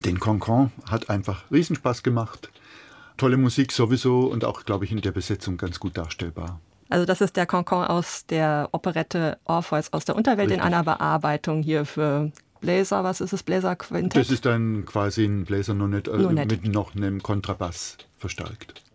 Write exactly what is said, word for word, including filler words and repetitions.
den Cancan hat einfach Riesenspaß gemacht. Tolle Musik sowieso und auch, glaube ich, in der Besetzung ganz gut darstellbar. Also das ist der Cancan aus der Operette Orpheus aus der Unterwelt. Richtig. In einer Bearbeitung hier für Bläser. Was ist es? Bläserquintett? Das ist dann quasi ein Bläser noch nicht, äh, mit noch einem Kontrabass verstärkt.